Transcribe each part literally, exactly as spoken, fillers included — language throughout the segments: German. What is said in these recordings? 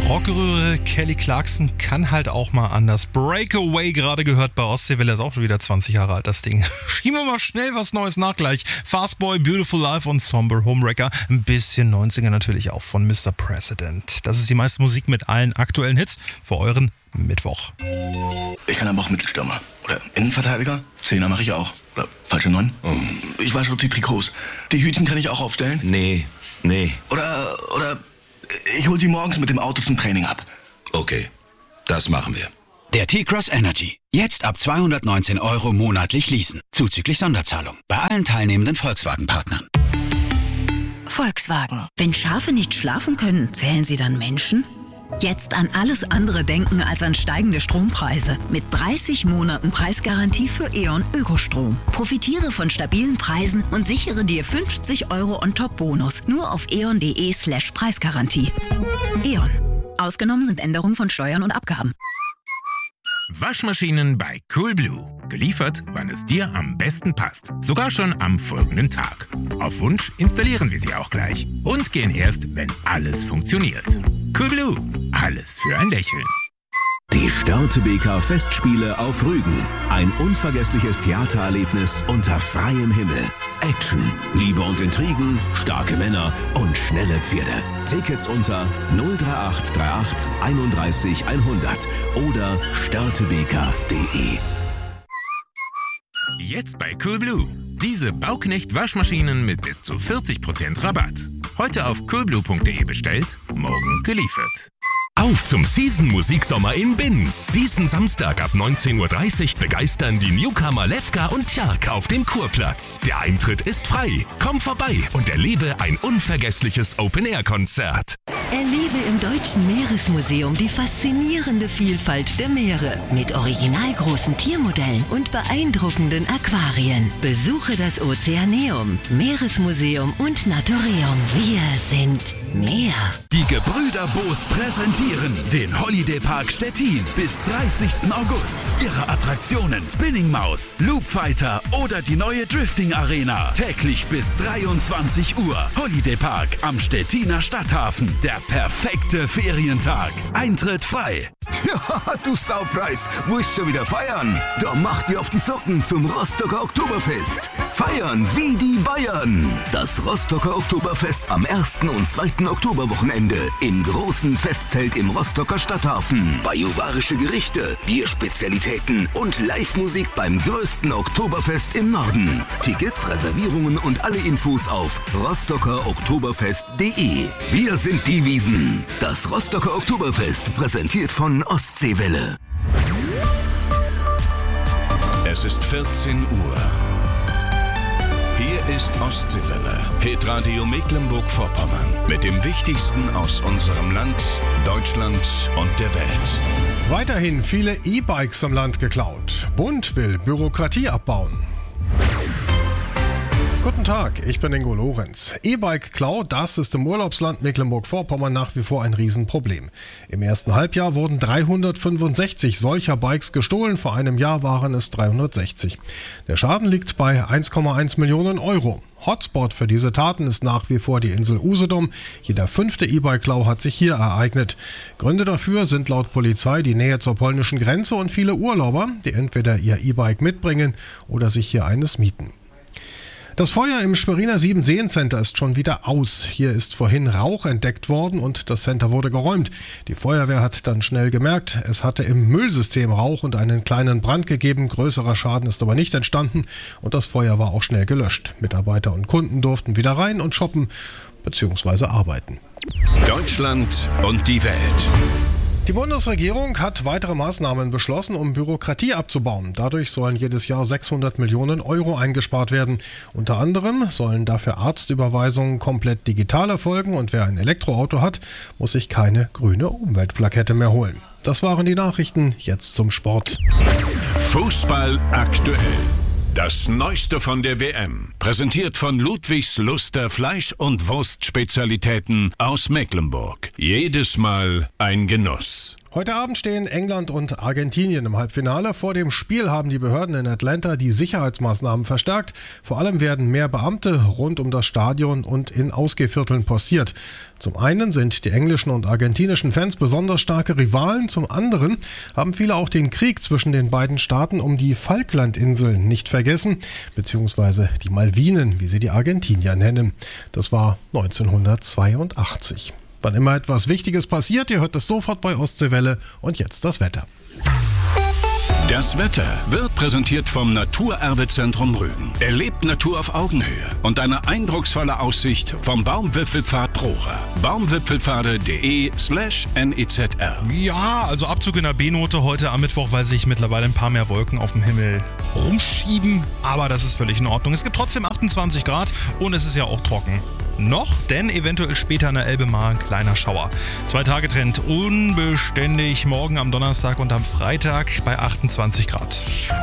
Rockröhre Kelly Clarkson kann halt auch mal anders. Breakaway gerade gehört bei Ostseewelle, ist auch schon wieder zwanzig Jahre alt, das Ding. Schieben wir mal schnell was Neues nach gleich. Fastboy, Beautiful Life und Somber Homewrecker. Ein bisschen neunziger natürlich auch von Mister President. Das ist die meiste Musik mit allen aktuellen Hits für euren Mittwoch. Ich kann aber auch Mittelstürmer. Oder Innenverteidiger. Zehner mache ich auch. Oder falsche Neun. Oh. Ich wasche auch die Trikots. Die Hütchen kann ich auch aufstellen. Nee, nee. Oder, oder ich hol sie morgens mit dem Auto zum Training ab. Okay, das machen wir. Der T-Cross Energy. Jetzt ab zweihundertneunzehn Euro monatlich leasen. Zuzüglich Sonderzahlung. Bei allen teilnehmenden Volkswagen-Partnern. Volkswagen. Wenn Schafe nicht schlafen können, zählen sie dann Menschen? Jetzt an alles andere denken als an steigende Strompreise. Mit dreißig Monaten Preisgarantie für E.ON Ökostrom. Profitiere von stabilen Preisen und sichere dir fünfzig Euro on top Bonus. Nur auf eon.de slash Preisgarantie. E.ON. Ausgenommen sind Änderungen von Steuern und Abgaben. Waschmaschinen bei Coolblue. Geliefert, wann es dir am besten passt. Sogar schon am folgenden Tag. Auf Wunsch installieren wir sie auch gleich. Und gehen erst, wenn alles funktioniert. Coolblue. Alles für ein Lächeln. Die Störtebeker Festspiele auf Rügen. Ein unvergessliches Theatererlebnis unter freiem Himmel. Action, Liebe und Intrigen, starke Männer und schnelle Pferde. Tickets unter null drei acht drei acht einunddreißig hundert oder störtebeker punkt de. Jetzt bei Coolblue. Diese Bauknecht-Waschmaschinen mit bis zu vierzig Prozent Rabatt. Heute auf coolblue punkt de bestellt, morgen geliefert. Auf zum Season-Musiksommer in Binz. Diesen Samstag ab neunzehn Uhr dreißig begeistern die Newcomer Lefka und Tjark auf dem Kurplatz. Der Eintritt ist frei. Komm vorbei und erlebe ein unvergessliches Open-Air-Konzert. Erlebe im Deutschen Meeresmuseum die faszinierende Vielfalt der Meere mit originalgroßen Tiermodellen und beeindruckenden Aquarien. Besuche das Ozeaneum, Meeresmuseum und Naturium. Wir sind Meer. Die Gebrüder Boos präsentieren den Holiday Park Stettin bis dreißigsten August. Ihre Attraktionen Spinning Maus, Loop Fighter oder die neue Drifting Arena. Täglich bis dreiundzwanzig Uhr. Holiday Park am Stettiner Stadthafen. Der perfekte Ferientag. Eintritt frei. Ja, du Saupreis, willst schon wieder feiern? Da mach dir auf die Socken zum Rostocker Oktoberfest. Feiern wie die Bayern. Das Rostocker Oktoberfest am ersten und zweiten Oktoberwochenende im großen Festzelt im Rostocker Stadthafen. Bajuwarische Gerichte, Bierspezialitäten und Live-Musik beim größten Oktoberfest im Norden. Tickets, Reservierungen und alle Infos auf rostocker oktoberfest punkt de. Wir sind die Wiesen. Das Rostocker Oktoberfest, präsentiert von Ostseewelle. Es ist vierzehn Uhr. Hier ist Ostseewelle, Hitradio Mecklenburg-Vorpommern. Mit dem Wichtigsten aus unserem Land, Deutschland und der Welt. Weiterhin viele E-Bikes im Land geklaut. Bund will Bürokratie abbauen. Guten Tag, ich bin Ingo Lorenz. E-Bike-Klau, das ist im Urlaubsland Mecklenburg-Vorpommern nach wie vor ein Riesenproblem. Im ersten Halbjahr wurden dreihundertfünfundsechzig solcher Bikes gestohlen, vor einem Jahr waren es dreihundertsechzig. Der Schaden liegt bei eins Komma eins Millionen Euro. Hotspot für diese Taten ist nach wie vor die Insel Usedom. Jeder fünfte E-Bike-Klau hat sich hier ereignet. Gründe dafür sind laut Polizei die Nähe zur polnischen Grenze und viele Urlauber, die entweder ihr E-Bike mitbringen oder sich hier eines mieten. Das Feuer im Schweriner Siebenseen-Center ist schon wieder aus. Hier ist vorhin Rauch entdeckt worden und das Center wurde geräumt. Die Feuerwehr hat dann schnell gemerkt, es hatte im Müllsystem Rauch und einen kleinen Brand gegeben. Größerer Schaden ist aber nicht entstanden und das Feuer war auch schnell gelöscht. Mitarbeiter und Kunden durften wieder rein und shoppen bzw. arbeiten. Deutschland und die Welt. Die Bundesregierung hat weitere Maßnahmen beschlossen, um Bürokratie abzubauen. Dadurch sollen jedes Jahr sechshundert Millionen Euro eingespart werden. Unter anderem sollen dafür Arztüberweisungen komplett digital erfolgen und wer ein Elektroauto hat, muss sich keine grüne Umweltplakette mehr holen. Das waren die Nachrichten, jetzt zum Sport. Fußball aktuell. Das Neueste von der W M, präsentiert von Ludwigs Luster Fleisch- und Wurstspezialitäten aus Mecklenburg. Jedes Mal ein Genuss. Heute Abend stehen England und Argentinien im Halbfinale. Vor dem Spiel haben die Behörden in Atlanta die Sicherheitsmaßnahmen verstärkt. Vor allem werden mehr Beamte rund um das Stadion und in Ausgehvierteln postiert. Zum einen sind die englischen und argentinischen Fans besonders starke Rivalen. Zum anderen haben viele auch den Krieg zwischen den beiden Staaten um die Falklandinseln nicht vergessen, beziehungsweise die Malvinen, wie sie die Argentinier nennen. Das war neunzehnhundertzweiundachtzig. Wann immer etwas Wichtiges passiert, ihr hört es sofort bei Ostseewelle. Und jetzt das Wetter. Das Wetter wird präsentiert vom Naturerbezentrum Rügen. Erlebt Natur auf Augenhöhe und eine eindrucksvolle Aussicht vom Baumwipfelpfad Prora. baumwipfelpfade.de slash nezr. Ja, also Abzug in der B-Note heute am Mittwoch, weil sich mittlerweile ein paar mehr Wolken auf dem Himmel rumschieben. Aber das ist völlig in Ordnung. Es gibt trotzdem achtundzwanzig Grad und es ist ja auch trocken. Noch, denn eventuell später an der Elbe mal ein kleiner Schauer. Zwei Tage Trend unbeständig, morgen am Donnerstag und am Freitag bei achtundzwanzig Grad.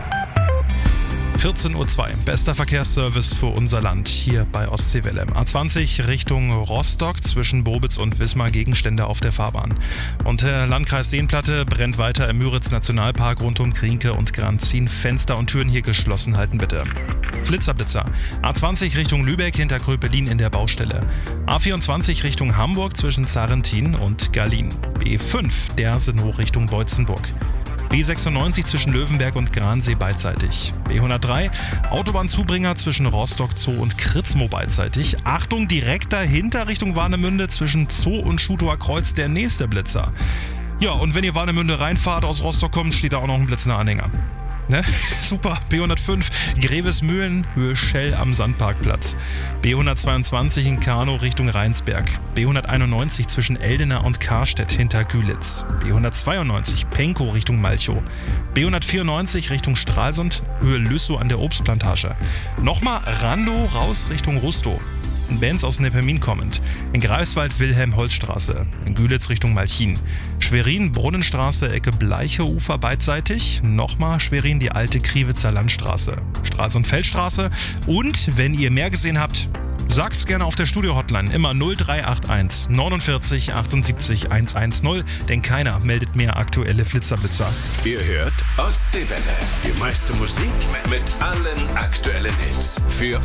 vierzehn Uhr zwei, bester Verkehrsservice für unser Land hier bei Ostseewelle. A zwanzig Richtung Rostock zwischen Bobitz und Wismar, Gegenstände auf der Fahrbahn. Und der Landkreis Seenplatte brennt weiter im Müritz-Nationalpark rund um Krienke und Granzin. Fenster und Türen hier geschlossen halten bitte. Flitzer-Blitzer. A zwanzig Richtung Lübeck hinter Kröpelin in der Baustelle. A vierundzwanzig Richtung Hamburg zwischen Zarrentin und Gallin. B fünf Dersen hoch Richtung Beutzenburg. B sechsundneunzig zwischen Löwenberg und Gransee beidseitig. B hundertdrei Autobahnzubringer zwischen Rostock Zoo und Kritzmo beidseitig. Achtung, direkt dahinter Richtung Warnemünde zwischen Zoo und Schutower Kreuz der nächste Blitzer. Ja, und wenn ihr Warnemünde reinfahrt, aus Rostock kommt, steht da auch noch ein blitzender Anhänger. Ne? Super. B hundertfünf Grevesmühlen, Höhe Schell am Sandparkplatz. B hundertzweiundzwanzig in Kano Richtung Rheinsberg. B hunderteinundneunzig zwischen Eldena und Karstedt hinter Gülitz. B hundertzweiundneunzig Penkow Richtung Malchow. B hundertvierundneunzig Richtung Stralsund, Höhe Lüssow an der Obstplantage. Nochmal Randow raus Richtung Rustow. In Benz aus Neppermin kommend. In Greifswald Wilhelm-Holz-Straße. In Gülitz Richtung Malchin. Schwerin Brunnenstraße Ecke Bleiche Ufer beidseitig. Nochmal Schwerin die alte Kriwitzer Landstraße. Stralsund-Feldstraße. Und wenn ihr mehr gesehen habt, sagt's gerne auf der Studio-Hotline. Immer null drei acht eins neunundvierzig achtundsiebzig hundertzehn, denn keiner meldet mehr aktuelle Flitzerblitzer. Ihr hört Ostseewelle. Die meiste Musik mit allen aktuellen Hits. Für